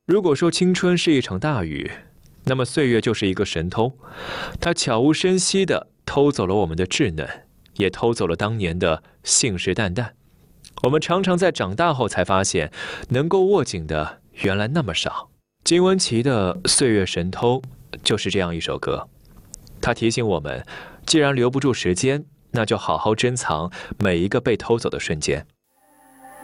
如果说青春是一场大雨，那么岁月就是一个神偷，他悄无声息地偷走了我们的稚嫩，也偷走了当年的信誓旦旦。我们常常在长大后才发现，能够握紧的原来那么少。金玟岐的《岁月神偷》就是这样一首歌，它提醒我们，既然留不住时间，那就好好珍藏每一个被偷走的瞬间。